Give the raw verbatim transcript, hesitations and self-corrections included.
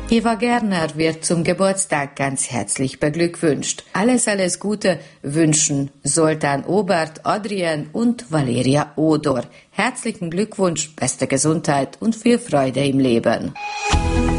Eva Gerner wird zum Geburtstag ganz herzlich beglückwünscht. Alles, alles Gute wünschen Sultan Obert, Adrian und Valeria Odor. Herzlichen Glückwunsch, beste Gesundheit und viel Freude im Leben.